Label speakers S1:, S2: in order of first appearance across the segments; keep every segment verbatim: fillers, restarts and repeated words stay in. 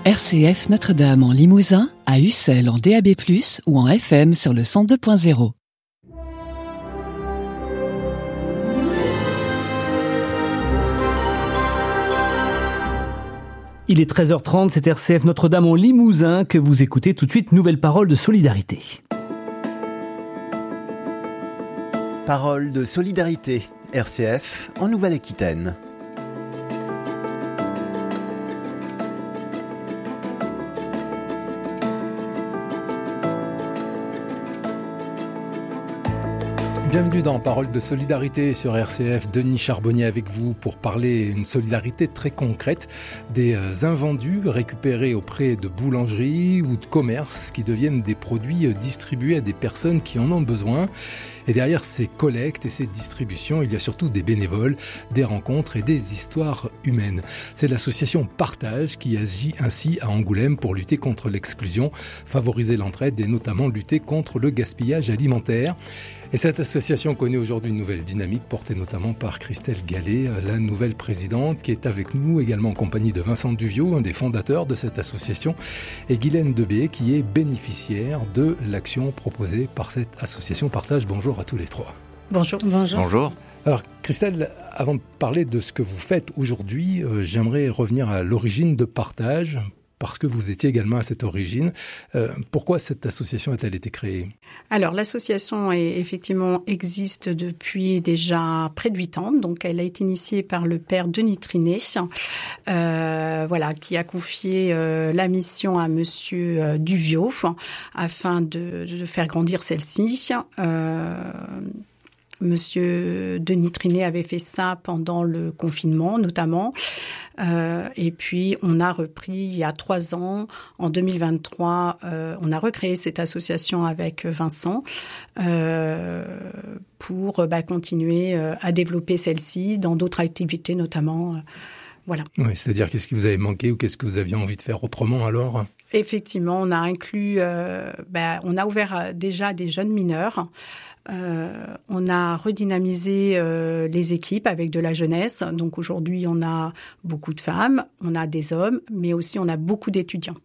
S1: R C F Notre-Dame en Limousin, à Ussel en D A B plus, ou en F M sur le cent deux point zéro.
S2: Il est treize heures trente, c'est R C F Notre-Dame en Limousin que vous écoutez tout de suite. Nouvelle parole de solidarité.
S3: Parole de solidarité, R C F en Nouvelle-Aquitaine.
S4: Bienvenue dans Parole de solidarité sur R C F. Denis Charbonnier avec vous pour parler d'une solidarité très concrète, des invendus récupérés auprès de boulangeries ou de commerces qui deviennent des produits distribués à des personnes qui en ont besoin. Et derrière ces collectes et ces distributions, il y a surtout des bénévoles, des rencontres et des histoires humaines. C'est l'association Partage qui agit ainsi à Angoulême pour lutter contre l'exclusion, favoriser l'entraide et notamment lutter contre le gaspillage alimentaire. Et cette association connaît aujourd'hui une nouvelle dynamique portée notamment par Christelle Gallet, la nouvelle présidente, qui est avec nous également en compagnie de Vincent Duviot, un des fondateurs de cette association, et Guylaine Debé, qui est bénéficiaire de l'action proposée par cette association Partage. Bonjour à tous les trois.
S5: Bonjour. Bonjour.
S6: Bonjour.
S4: Alors Christelle, avant de parler de ce que vous faites aujourd'hui, euh, j'aimerais revenir à l'origine de Partage, parce que vous étiez également à cette origine. Euh, pourquoi cette association a-t-elle été créée ?
S5: Alors, l'association est, effectivement existe depuis déjà près de huit ans. Donc, elle a été initiée par le père Denis Trinet, euh, voilà, qui a confié euh, la mission à Monsieur euh, Duviot afin de, de faire grandir celle-ci. Euh, Monsieur Denis Trinet avait fait ça pendant le confinement, notamment. Euh, et puis, on a repris il y a trois ans, en deux mille vingt-trois, euh, on a recréé cette association avec Vincent euh, pour bah, continuer euh, à développer celle-ci dans d'autres activités, notamment. Euh, voilà.
S4: Oui, c'est-à-dire qu'est-ce qui vous avait manqué ou qu'est-ce que vous aviez envie de faire autrement alors ?
S5: Effectivement, on a inclus, euh, bah, on a ouvert déjà des jeunes mineurs. Euh, on a redynamisé euh, les équipes avec de la jeunesse. Donc aujourd'hui, on a beaucoup de femmes, on a des hommes, mais aussi on a beaucoup d'étudiants.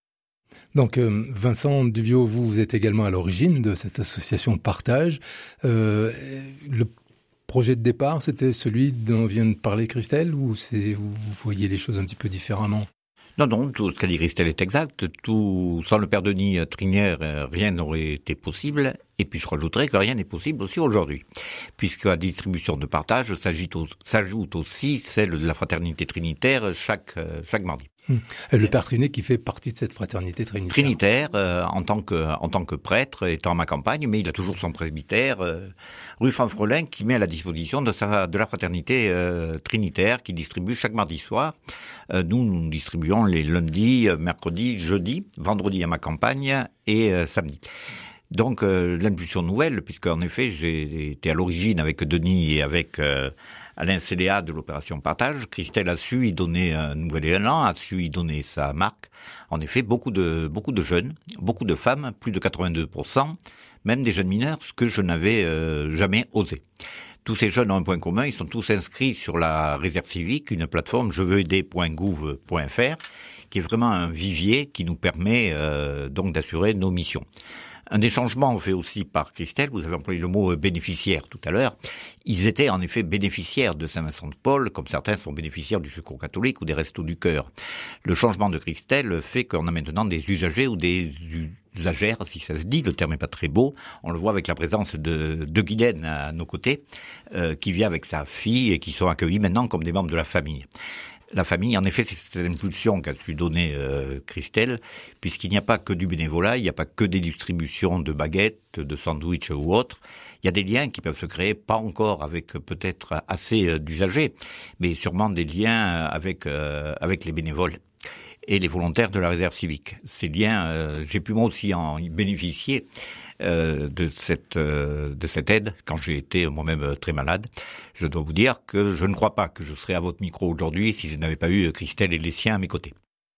S4: Donc euh, Vincent Duviot, vous, vous êtes également à l'origine de cette association Partage. Euh, le projet de départ, c'était celui dont vient de parler Christelle, ou c'est, vous voyez les choses un petit peu différemment ?
S6: Non, non, tout ce qu'a dit Christelle est exact. Tout, sans le père Denis Trinet, rien n'aurait été possible. Et puis je rajouterais que rien n'est possible aussi aujourd'hui, puisque la distribution de Partage s'ajoute aussi celle de la fraternité trinitaire chaque, chaque mardi.
S4: Le père Trinet qui fait partie de cette fraternité trinitaire.
S6: Trinitaire, euh, en tant que en tant que prêtre, étant à ma campagne, mais il a toujours son presbytère, euh, rue Fanfrelin, qui met à la disposition de sa de la fraternité euh, trinitaire, qui distribue chaque mardi soir. Euh, nous, nous distribuons les lundis, mercredis, jeudis, vendredi à ma campagne et euh, samedi. Donc euh, l'impulsion nouvelle, puisque en effet j'ai été à l'origine avec Denis et avec euh, Alain Céléa de l'opération Partage. Christelle a su y donner un nouvel élan, a su y donner sa marque. En effet, beaucoup de beaucoup de jeunes, beaucoup de femmes, plus de quatre-vingt-deux pour cent, même des jeunes mineurs, ce que je n'avais euh, jamais osé. Tous ces jeunes ont un point commun, ils sont tous inscrits sur la réserve civique, une plateforme je veux aider point gouv point f r, qui est vraiment un vivier qui nous permet euh, donc d'assurer nos missions. Un des changements fait aussi par Christelle, vous avez employé le mot bénéficiaire tout à l'heure, ils étaient en effet bénéficiaires de Saint-Vincent-de-Paul, comme certains sont bénéficiaires du Secours catholique ou des Restos du Cœur. Le changement de Christelle fait qu'on a maintenant des usagers ou des usagères, si ça se dit, le terme n'est pas très beau, on le voit avec la présence de, de Guylaine à nos côtés, euh, qui vient avec sa fille et qui sont accueillis maintenant comme des membres de la famille. La famille, en effet, c'est cette impulsion qu'a su donner euh, Christelle, puisqu'il n'y a pas que du bénévolat, il n'y a pas que des distributions de baguettes, de sandwichs ou autres. Il y a des liens qui peuvent se créer, pas encore avec peut-être assez euh, d'usagers, mais sûrement des liens avec euh, avec les bénévoles et les volontaires de la réserve civique. Ces liens, euh, j'ai pu moi aussi en bénéficier euh, de cette euh, de cette aide quand j'ai été moi-même très malade. Je dois vous dire que je ne crois pas que je serais à votre micro aujourd'hui si je n'avais pas eu Christelle et les siens à mes côtés.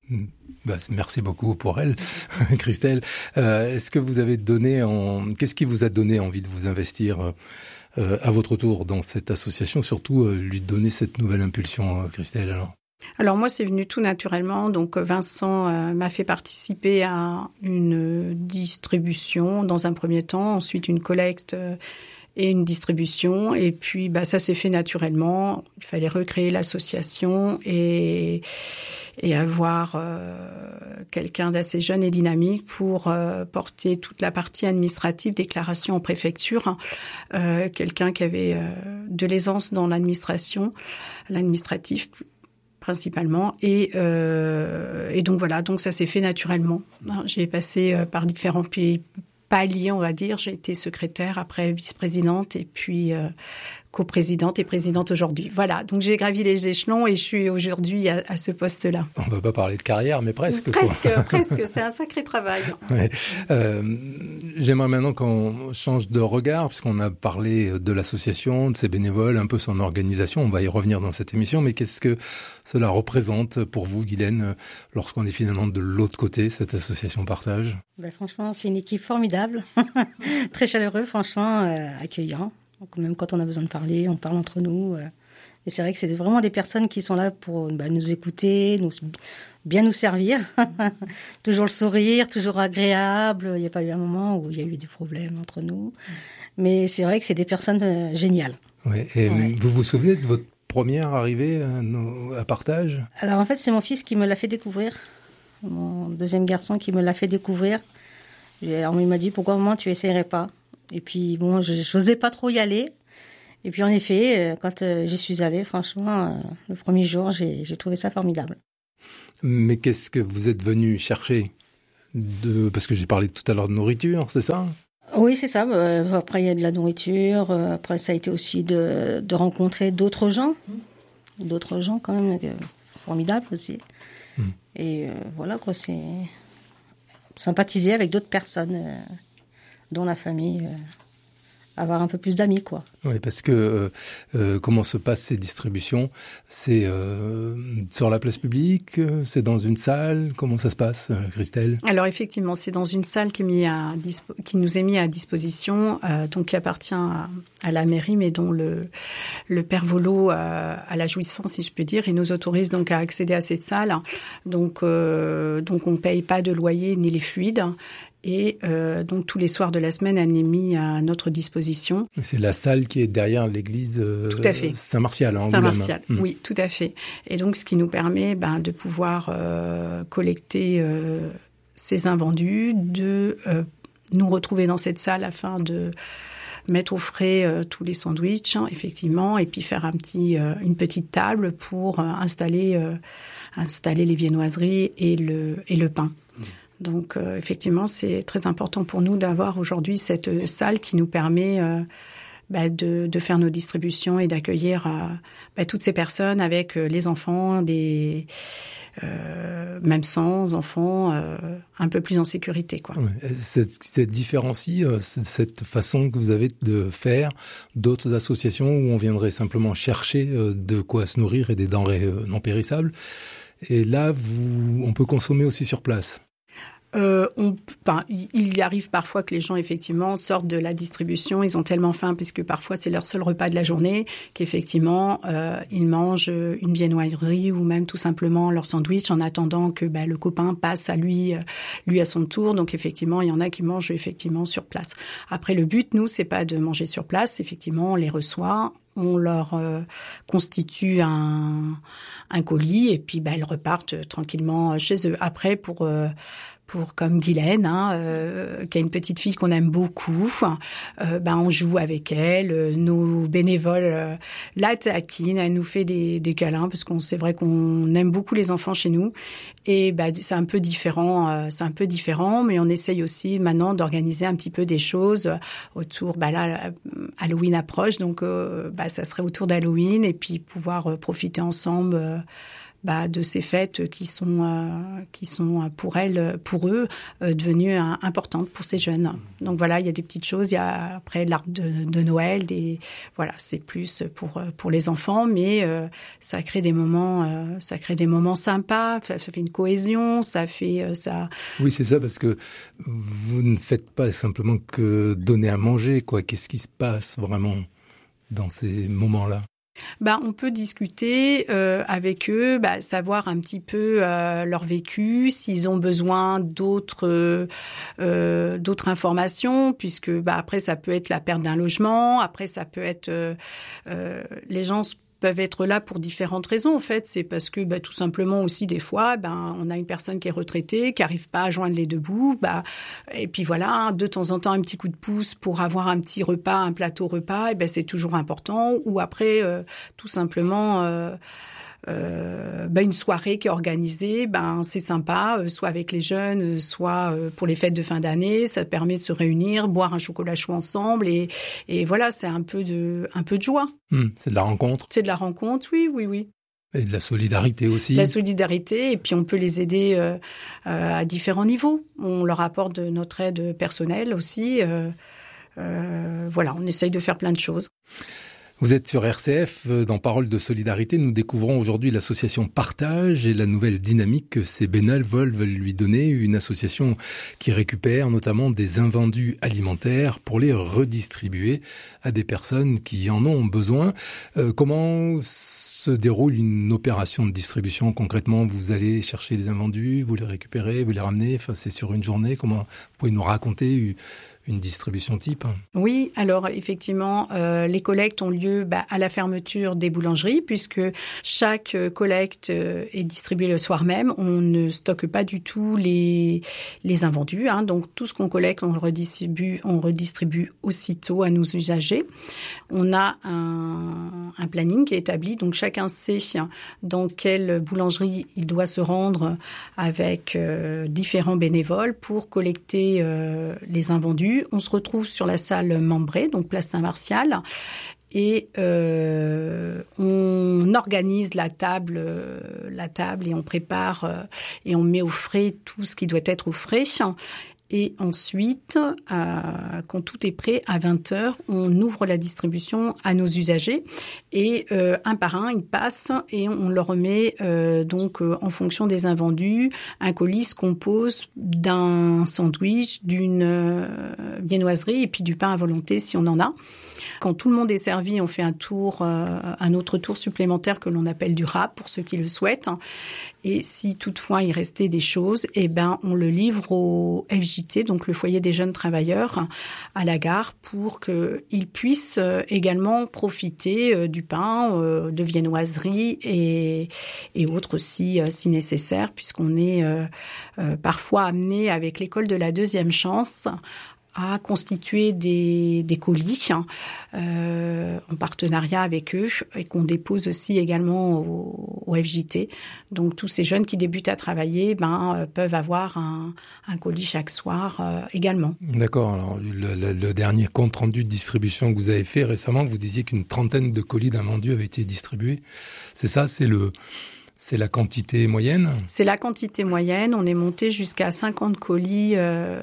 S4: Bah, merci beaucoup pour elle, Christelle. Euh, est-ce que vous avez donné en... Qu'est-ce qui vous a donné envie de vous investir euh, à votre tour dans cette association, surtout euh, lui donner cette nouvelle impulsion, euh, Christelle alors ?
S5: Alors moi, c'est venu tout naturellement. Donc Vincent euh, m'a fait participer à une distribution dans un premier temps, ensuite une collecte euh, et une distribution. Et puis bah, ça s'est fait naturellement. Il fallait recréer l'association et, et avoir euh, quelqu'un d'assez jeune et dynamique pour euh, porter toute la partie administrative, déclaration en préfecture. Euh, quelqu'un qui avait euh, de l'aisance dans l'administration, l'administratif principalement. Et, euh, et donc voilà, donc ça s'est fait naturellement. J'ai passé euh, par différents pays, paliers, on va dire. J'ai été secrétaire, après vice-présidente et puis euh, coprésidente et présidente aujourd'hui. Voilà, donc j'ai gravi les échelons et je suis aujourd'hui à, à ce poste-là.
S4: On ne va pas parler de carrière, mais presque.
S5: Presque,
S4: quoi.
S5: presque. C'est un sacré travail.
S4: Ouais. Euh, j'aimerais maintenant qu'on change de regard, puisqu'on a parlé de l'association, de ses bénévoles, un peu son organisation. On va y revenir dans cette émission, mais qu'est-ce que cela représente pour vous, Guylaine, lorsqu'on est finalement de l'autre côté, cette association Partage ?
S7: Ben, franchement, c'est une équipe formidable, très chaleureux, franchement, euh, accueillant. Donc, même quand on a besoin de parler, on parle entre nous. Euh, et c'est vrai que c'est vraiment des personnes qui sont là pour bah, nous écouter, nous, bien nous servir. Toujours le sourire, toujours agréable. Il n'y a pas eu un moment où il y a eu des problèmes entre nous. Mais c'est vrai que c'est des personnes euh, géniales.
S4: Ouais, et
S7: Ouais.
S4: vous vous souvenez de votre première arrivée à, à Partage ?
S7: Alors en fait, c'est mon fils qui me l'a fait découvrir. Mon deuxième garçon qui me l'a fait découvrir. Alors, il m'a dit, pourquoi maman tu essaierais pas ? Et puis bon, je n'osais pas trop y aller. Et puis en effet, quand j'y suis allée, franchement, le premier jour, j'ai, j'ai trouvé ça formidable.
S4: Mais qu'est-ce que vous êtes venu chercher de... Parce que j'ai parlé tout à l'heure de nourriture, c'est ça ?
S7: Oui, c'est ça. Après, il y a de la nourriture. Après, ça a été aussi de, de rencontrer d'autres gens. D'autres gens, quand même, formidables aussi. Mmh. Et euh, voilà, quoi, c'est sympathiser avec d'autres personnes, euh, dont la famille, euh, avoir un peu plus d'amis, quoi.
S4: Oui, parce que euh, euh, comment se passent ces distributions ? C'est euh, sur la place publique ? C'est dans une salle ? Comment ça se passe, Christelle ?
S5: Alors effectivement, c'est dans une salle qui, est mis à dispo- qui nous est mise à disposition, euh, donc qui appartient à, à la mairie, mais dont le, le père Volo euh, a la jouissance, si je peux dire, et nous autorise donc à accéder à cette salle. Donc, euh, donc on ne paye pas de loyer ni les fluides. Et euh, donc tous les soirs de la semaine, elle est mise à notre disposition.
S4: C'est la salle qui est derrière l'église euh,
S5: tout à fait.
S4: Saint-Martial. Hein,
S5: Saint-Martial,
S4: mmh.
S5: oui, tout à fait. Et donc ce qui nous permet ben, de pouvoir euh, collecter euh, ces invendus, de euh, nous retrouver dans cette salle afin de mettre au frais euh, tous les sandwichs, hein, effectivement, et puis faire un petit, euh, une petite table pour euh, installer, euh, installer les viennoiseries et le, et le pain. Mmh. Donc, euh, effectivement, c'est très important pour nous d'avoir aujourd'hui cette salle qui nous permet euh, bah, de, de faire nos distributions et d'accueillir euh, bah, toutes ces personnes avec euh, les enfants, des, euh, même sans enfants, euh, un peu plus en sécurité, quoi.
S4: Ouais, cette, cette différencie, euh, cette façon que vous avez de faire d'autres associations où on viendrait simplement chercher euh, de quoi se nourrir et des denrées euh, non périssables. Et là, vous, on peut consommer aussi sur place.
S5: Euh, on, ben, il arrive parfois que les gens, effectivement, sortent de la distribution. Ils ont tellement faim, puisque parfois c'est leur seul repas de la journée, qu'effectivement, euh, ils mangent une viennoiserie ou même tout simplement leur sandwich en attendant que ben, le copain passe à lui, euh, lui à son tour. Donc, effectivement, il y en a qui mangent effectivement sur place. Après, le but, nous, c'est pas de manger sur place. Effectivement, on les reçoit. On leur euh, constitue un, un colis et puis ben, elles repartent tranquillement chez eux. Après, pour... Euh, Pour, comme Guylaine, hein, euh, qui a une petite fille qu'on aime beaucoup, euh, ben on joue avec elle. Euh, nos bénévoles euh, la taquinent, elle nous fait des, des câlins parce qu'on c'est vrai qu'on aime beaucoup les enfants chez nous. Et ben c'est un peu différent, euh, c'est un peu différent, mais on essaye aussi maintenant d'organiser un petit peu des choses autour. Ben là, Halloween approche, donc euh, ben ça serait autour d'Halloween et puis pouvoir euh, profiter ensemble. Euh, Bah, de ces fêtes qui sont euh, qui sont pour elles, pour eux, euh, devenues euh, importantes pour ces jeunes. Donc voilà, il y a des petites choses. Il y a après l'arbre de, de Noël, des voilà, c'est plus pour pour les enfants, mais euh, ça crée des moments, euh, ça crée des moments sympas. Ça, ça fait une cohésion, ça fait euh, ça.
S4: Oui, c'est ça, parce que vous ne faites pas simplement que donner à manger, quoi. Qu'est-ce qui se passe vraiment dans ces moments-là ?
S5: Ben, on peut discuter euh, avec eux, ben, savoir un petit peu euh, leur vécu, s'ils ont besoin d'autres euh, d'autres informations, puisque ben, après ça peut être la perte d'un logement, après ça peut être euh, euh, les gens peuvent être là pour différentes raisons. En fait, c'est parce que bah, tout simplement aussi des fois, ben on a une personne qui est retraitée, qui n'arrive pas à joindre les deux bouts, bah et puis voilà, de temps en temps un petit coup de pouce pour avoir un petit repas, un plateau repas, et ben c'est toujours important. Ou après, euh, tout simplement. Euh, Euh, ben une soirée qui est organisée, ben c'est sympa, euh, soit avec les jeunes, soit euh, pour les fêtes de fin d'année. Ça permet de se réunir, boire un chocolat chaud ensemble, et, et voilà, c'est un peu de un peu de joie.
S4: Mmh, c'est de la rencontre.
S5: C'est de la rencontre, oui, oui, oui.
S4: Et de la solidarité aussi.
S5: De la solidarité, et puis on peut les aider euh, euh, à différents niveaux. On leur apporte de notre aide personnelle aussi. Euh, euh, voilà, on essaye de faire plein de choses.
S4: Vous êtes sur R C F, dans Parole de solidarité. Nous découvrons aujourd'hui l'association Partage et la nouvelle dynamique que ces bénévoles veulent lui donner. Une association qui récupère notamment des invendus alimentaires pour les redistribuer à des personnes qui en ont besoin. Euh, comment se déroule une opération de distribution concrètement? Vous allez chercher des invendus, vous les récupérez, vous les ramenez. Enfin, c'est sur une journée. Comment vous pouvez nous raconter une distribution type?
S5: Oui, alors effectivement, euh, les collectes ont lieu bah, à la fermeture des boulangeries, puisque chaque euh, collecte euh, est distribuée le soir même. On ne stocke pas du tout les les invendus, hein, donc tout ce qu'on collecte, on le redistribue, on redistribue aussitôt à nos usagers. On a un, un planning qui est établi, donc chacun sait dans quelle boulangerie il doit se rendre avec euh, différents bénévoles pour collecter euh, les invendus. On se retrouve sur la salle Membré, donc place Saint-Martial, et euh, on organise la table, euh, la table et on prépare euh, et on met au frais tout ce qui doit être au frais. Et ensuite, euh, quand tout est prêt, à vingt heures, on ouvre la distribution à nos usagers. Et euh, un par un, ils passent et on leur remet, euh, donc, euh, en fonction des invendus, un colis se compose d'un sandwich, d'une euh, viennoiserie et puis du pain à volonté si on en a. Quand tout le monde est servi, on fait un tour, euh, un autre tour supplémentaire que l'on appelle du rap pour ceux qui le souhaitent. Et si toutefois il restait des choses, eh ben on le livre au F J T, donc le foyer des jeunes travailleurs, à la gare, pour qu'ils puissent également profiter du pain, de viennoiserie et, et autres si, si nécessaire, puisqu'on est euh, euh, parfois amené avec l'école de la deuxième chance à constituer des, des colis euh, en partenariat avec eux et qu'on dépose aussi également au, au F J T. Donc tous ces jeunes qui débutent à travailler ben, euh, peuvent avoir un, un colis chaque soir euh, également.
S4: D'accord. Alors le, le, le dernier compte rendu de distribution que vous avez fait récemment, vous disiez qu'une trentaine de colis d'invendus avaient été distribués. C'est ça, c'est le... C'est la quantité moyenne?
S5: C'est la quantité moyenne. On est monté jusqu'à cinquante colis euh,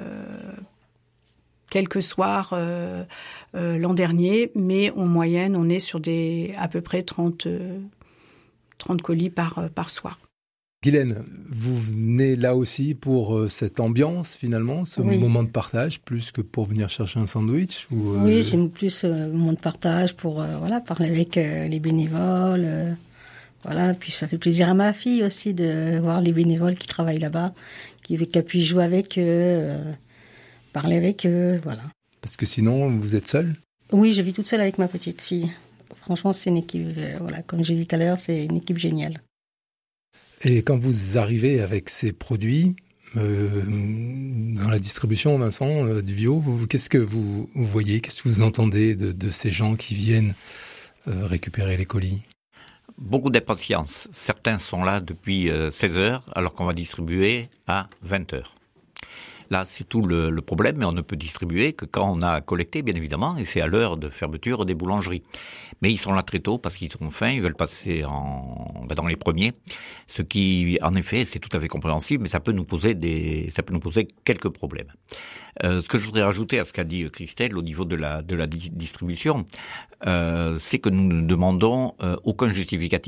S5: quelques soirs euh, euh, l'an dernier, mais en moyenne, on est sur des à peu près trente, euh, trente colis par, euh, par soir.
S4: Guylaine, vous venez là aussi pour euh, cette ambiance finalement, ce oui. moment de partage, plus que pour venir chercher un sandwich ou, euh...
S7: Oui, c'est plus un euh, moment de partage pour euh, voilà, parler avec euh, les bénévoles. Euh, voilà, puis ça fait plaisir à ma fille aussi de voir les bénévoles qui travaillent là-bas, qui, qui a pu jouer avec eux. Euh, parler avec eux, voilà.
S4: Parce que sinon, vous êtes seule?
S7: Oui, je vis toute seule avec ma petite fille. Franchement, c'est une équipe, euh, voilà, comme j'ai dit tout à l'heure, c'est une équipe géniale.
S4: Et quand vous arrivez avec ces produits, euh, dans la distribution, Vincent, euh, du bio, vous, qu'est-ce que vous, vous voyez, qu'est-ce que vous entendez de, de ces gens qui viennent euh, récupérer les colis?
S6: Beaucoup d'impatience. Certains sont là depuis euh, seize heures, alors qu'on va distribuer à vingt heures. Là, c'est tout le, le problème, mais on ne peut distribuer que quand on a collecté, bien évidemment, et c'est à l'heure de fermeture des boulangeries. Mais ils sont là très tôt parce qu'ils ont faim, ils veulent passer en, ben dans les premiers. Ce qui, en effet, c'est tout à fait compréhensible, mais ça peut nous poser des, ça peut nous poser quelques problèmes. Euh, ce que je voudrais rajouter à ce qu'a dit Christelle au niveau de la, de la di- distribution, euh, c'est que nous ne demandons euh, aucun justificatif.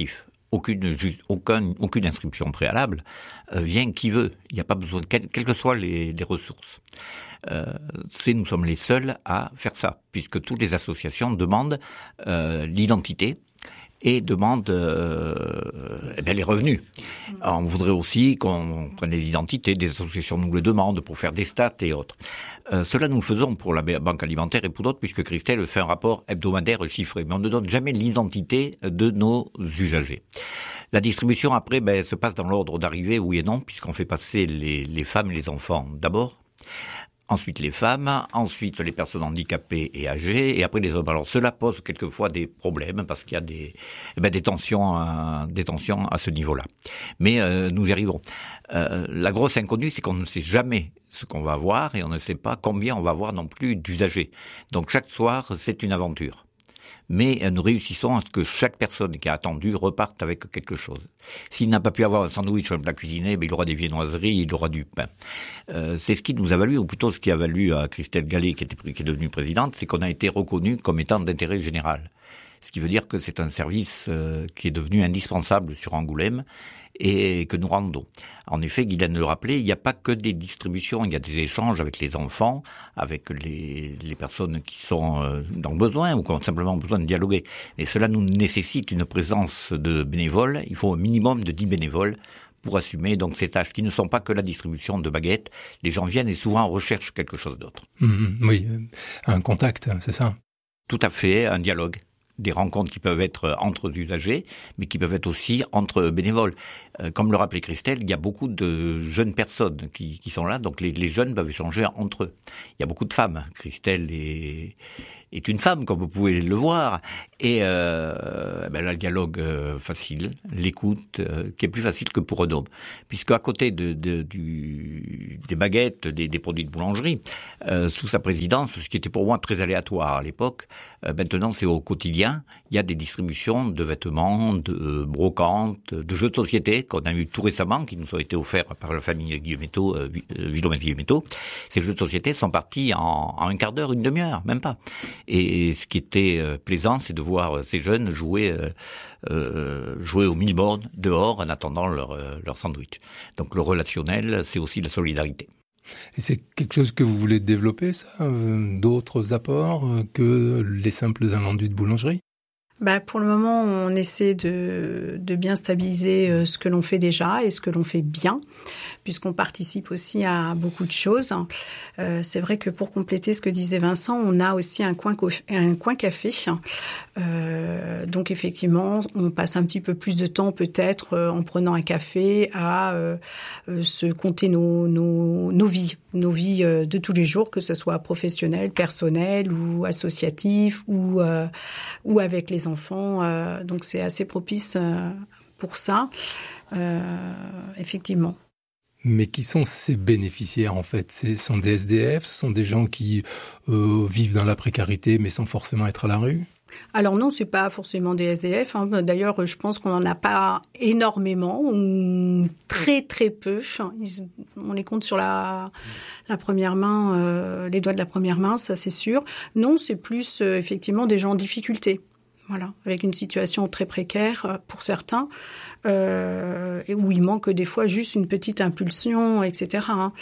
S6: aucune, aucun, aucune inscription préalable, euh, vient qui veut. Il n'y a pas besoin, quelles quelle que soient les, les ressources. Euh, c'est, nous sommes les seuls à faire ça, puisque toutes les associations demandent euh, l'identité et demandent euh, eh bien, les revenus. Alors, on voudrait aussi qu'on prenne les identités, des associations nous le demandent pour faire des stats et autres. Euh, cela nous le faisons pour la Banque Alimentaire et pour d'autres, puisque Christelle fait un rapport hebdomadaire chiffré, mais on ne donne jamais l'identité de nos usagers. La distribution, après, ben, se passe dans l'ordre d'arrivée, oui et non, puisqu'on fait passer les, les femmes et les enfants d'abord, ensuite les femmes, ensuite les personnes handicapées et âgées, et après les hommes. Alors cela pose quelquefois des problèmes, parce qu'il y a des, eh ben, des, tensions, à, des tensions à ce niveau-là. Mais euh, nous y arriverons. Euh, la grosse inconnue, c'est qu'on ne sait jamais ce qu'on va avoir, et on ne sait pas combien on va avoir non plus d'usagers. Donc chaque soir, c'est une aventure. Mais nous réussissons à ce que chaque personne qui a attendu reparte avec quelque chose. S'il n'a pas pu avoir un sandwich ou un plat cuisiné, ben il aura des viennoiseries, il aura du pain. Euh, c'est ce qui nous a valu, ou plutôt ce qui a valu à Christelle Gallet, qui, était, qui est devenue présidente, c'est qu'on a été reconnu comme étant d'intérêt général. Ce qui veut dire que c'est un service euh, qui est devenu indispensable sur Angoulême et que nous rendons. En effet, Guylaine le rappelait, il n'y a pas que des distributions, il y a des échanges avec les enfants, avec les, les personnes qui sont euh, dans le besoin ou qui ont simplement besoin de dialoguer. Et cela nous nécessite une présence de bénévoles. Il faut un minimum de dix bénévoles pour assumer donc ces tâches qui ne sont pas que la distribution de baguettes. Les gens viennent et souvent recherchent quelque chose d'autre.
S4: Mmh, oui, un contact, c'est ça.
S6: Tout à fait, un dialogue. Des rencontres qui peuvent être entre usagers, mais qui peuvent être aussi entre bénévoles. Euh, comme le rappelait Christelle, il y a beaucoup de jeunes personnes qui, qui sont là, donc les, les jeunes peuvent échanger entre eux. Il y a beaucoup de femmes. Christelle est, est une femme, comme vous pouvez le voir, et euh, ben là, le dialogue euh, facile, l'écoute, euh, qui est plus facile que pour un homme. Puisque à côté de, de, du, des baguettes, des, des produits de boulangerie, euh, sous sa présidence, ce qui était pour moi très aléatoire à l'époque, euh, maintenant c'est au quotidien. Il y a des distributions de vêtements, de brocantes, de jeux de société qu'on a eu tout récemment, qui nous ont été offerts par la famille Guillemetto, euh, Villomès-Guillemetto. Ces jeux de société sont partis en, en un quart d'heure, une demi-heure, même pas. Et ce qui était euh, plaisant, c'est de voir ces jeunes jouer, euh, euh, jouer au mille-bornes dehors en attendant leur, euh, leur sandwich. Donc le relationnel, c'est aussi la solidarité.
S4: Et c'est quelque chose que vous voulez développer, ça, euh, d'autres apports euh, que les simples invendus de boulangerie ?
S5: Bah, pour le moment, on essaie de, de bien stabiliser euh, ce que l'on fait déjà et ce que l'on fait bien, puisqu'on participe aussi à beaucoup de choses. Euh, c'est vrai que pour compléter ce que disait Vincent, on a aussi un coin, un coin café. Euh, donc effectivement, on passe un petit peu plus de temps peut-être euh, en prenant un café à euh, euh, se compter nos, nos, nos vies, nos vies euh, de tous les jours, que ce soit professionnelles, personnelles ou associatives ou, euh, ou avec les enfants. enfants, euh, donc c'est assez propice euh, pour ça, euh, effectivement.
S4: Mais qui sont ces bénéficiaires en fait ? Ce sont des S D F, ce sont des gens qui euh, vivent dans la précarité mais sans forcément être à la rue ?
S5: Alors non, c'est pas forcément des S D F. Hein. D'ailleurs, je pense qu'on n'en a pas énormément, ou très très peu. On les compte sur la, la première main, euh, les doigts de la première main, ça c'est sûr. Non, c'est plus euh, effectivement des gens en difficulté. Voilà, avec une situation très précaire pour certains, euh, et où il manque des fois juste une petite impulsion, et cetera. Hein.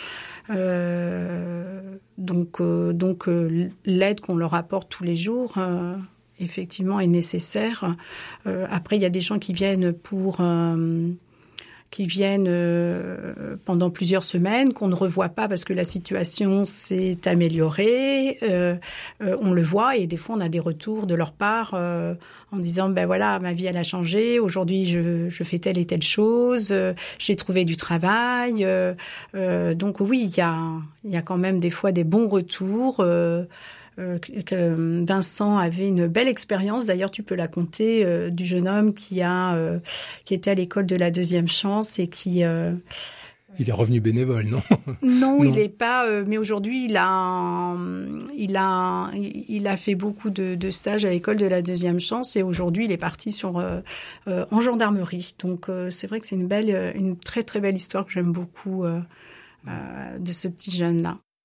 S5: Euh, donc, euh, donc euh, l'aide qu'on leur apporte tous les jours, euh, effectivement, est nécessaire. Euh, après, il y a des gens qui viennent pour... Euh, qui viennent euh, pendant plusieurs semaines, qu'on ne revoit pas parce que la situation s'est améliorée. Euh, euh, on le voit et des fois, on a des retours de leur part euh, en disant « ben voilà, ma vie, elle a changé. Aujourd'hui, je, je fais telle et telle chose. Euh, j'ai trouvé du travail. Euh, » euh, Donc oui, il y a, il y a quand même des fois des bons retours. Euh, Euh, que Vincent avait une belle expérience, d'ailleurs tu peux la compter, euh, du jeune homme qui a euh, qui était à l'école de la deuxième chance et qui euh,
S4: il est revenu bénévole, non?
S5: Non, non, il n'est pas. Euh, mais aujourd'hui, il a, il a, il a fait beaucoup de, de stages à l'école de la deuxième chance et aujourd'hui, il est parti sur euh, euh, en gendarmerie. Donc, euh, c'est vrai que c'est une belle, une très très belle histoire que j'aime beaucoup euh, euh, de ce petit jeune-là.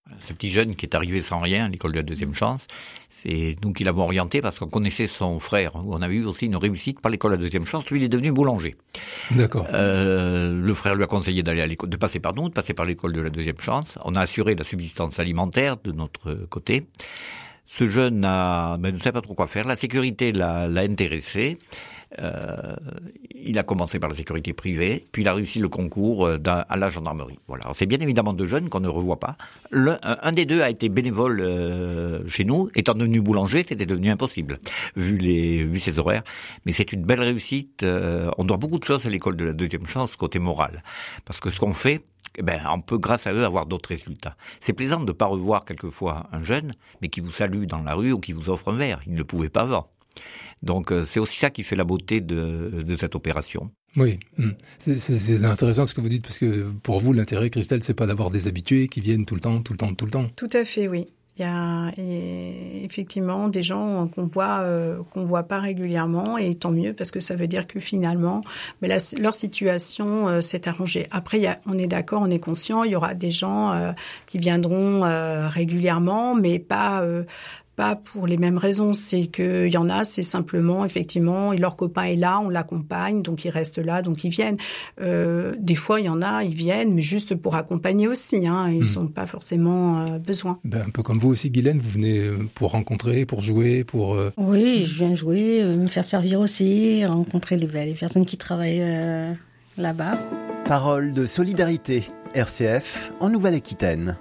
S6: Ce petit jeune qui est arrivé sans rien à l'école de la deuxième chance, c'est nous qui l'avons orienté parce qu'on connaissait son frère. On avait eu aussi une réussite par l'école de la deuxième chance. Lui, il est devenu boulanger.
S4: D'accord.
S6: Euh, le frère lui a conseillé d'aller à l'école, de passer par nous, de passer par l'école de la deuxième chance. On a assuré la subsistance alimentaire de notre côté. Ce jeune a, ben, ne savait pas trop quoi faire. La sécurité l'a, l'a intéressé. Euh, il a commencé par la sécurité privée, puis il a réussi le concours à la gendarmerie. Voilà. Alors, c'est bien évidemment deux jeunes qu'on ne revoit pas. Le, un des deux a été bénévole euh, chez nous. Étant devenu boulanger, c'était devenu impossible, vu les, vu ses horaires. Mais c'est une belle réussite. Euh, on doit beaucoup de choses à l'école de la deuxième chance côté moral, parce que ce qu'on fait, eh ben, on peut, grâce à eux, avoir d'autres résultats. C'est plaisant de ne pas revoir quelquefois un jeune, mais qui vous salue dans la rue ou qui vous offre un verre. Il ne le pouvait pas avant. Donc c'est aussi ça qui fait la beauté de, de cette opération.
S4: Oui, c'est, c'est, c'est intéressant ce que vous dites, parce que pour vous, l'intérêt, Christelle, c'est pas d'avoir des habitués qui viennent tout le temps, tout le temps, tout le temps.
S5: Tout à fait, oui. Il y a effectivement des gens qu'on voit euh, qu'on voit pas régulièrement, et tant mieux, parce que ça veut dire que finalement, mais la, leur situation euh, s'est arrangée. Après, il y a, on est d'accord, on est conscient, il y aura des gens euh, qui viendront euh, régulièrement, mais pas euh, pas pour les mêmes raisons. C'est qu'il y en a, c'est simplement, effectivement, leur copain est là, on l'accompagne, donc ils restent là, donc ils viennent. Euh, des fois, il y en a, ils viennent, mais juste pour accompagner aussi. Hein, ils n'ont mmh. pas forcément euh, besoin.
S4: Ben, un peu comme vous aussi, Guylaine, vous venez pour rencontrer, pour jouer, pour... Euh...
S7: Oui, je viens jouer, euh, me faire servir aussi, rencontrer les, les personnes qui travaillent euh, là-bas.
S3: Parole de solidarité, R C F, en Nouvelle-Aquitaine.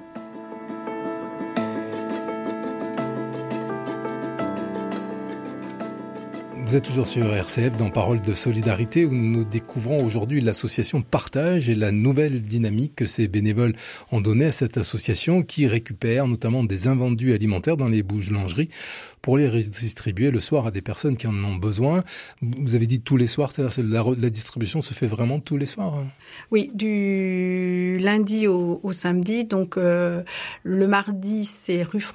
S4: Vous êtes toujours sur R C F dans Parole de solidarité, où nous découvrons aujourd'hui l'association Partage et la nouvelle dynamique que ces bénévoles ont donnée à cette association qui récupère notamment des invendus alimentaires dans les boulangeries pour les redistribuer le soir à des personnes qui en ont besoin. Vous avez dit tous les soirs, c'est-à-dire la, la distribution se fait vraiment tous les soirs?
S5: Oui, du lundi au, au samedi. Donc euh, le mardi, c'est rue